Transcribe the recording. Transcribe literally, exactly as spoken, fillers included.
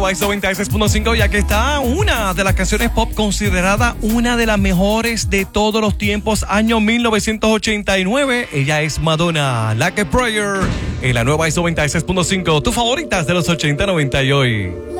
Ice noventa y seis punto cinco, ya que está una de las canciones pop considerada una de las mejores de todos los tiempos, año mil novecientos ochenta y nueve. Ella es Madonna, Like a Prayer, en la nueva Ice noventa y seis punto cinco, tus favoritas de los ochenta, noventa y hoy.